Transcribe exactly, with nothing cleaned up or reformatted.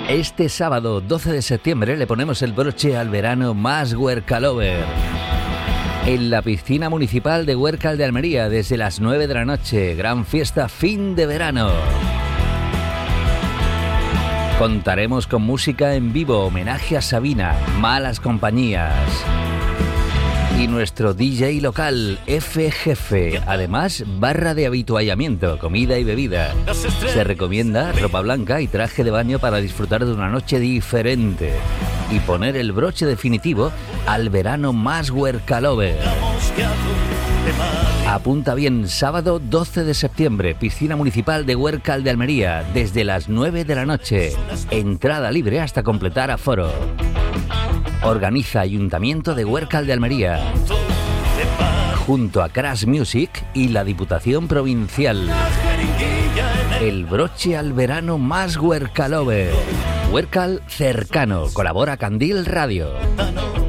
Este sábado doce de septiembre le ponemos el broche al verano más Huercalover. En la piscina municipal de Huércal de Almería desde las nueve de la noche. Gran fiesta fin de verano. Contaremos con música en vivo, homenaje a Sabina, Malas Compañías y nuestro D J local, F Jefe. Además, barra de habituallamiento, comida y bebida. Se recomienda ropa blanca y traje de baño para disfrutar de una noche diferente y poner el broche definitivo al verano más Huercalover. Apunta bien, sábado doce de septiembre, piscina municipal de Huércal de Almería, desde las nueve de la noche. Entrada libre hasta completar aforo. Organiza Ayuntamiento de Huércal de Almería, junto a Crash Music y la Diputación Provincial. El broche al verano más Huercalover. Huércal cercano. Colabora Candil Radio.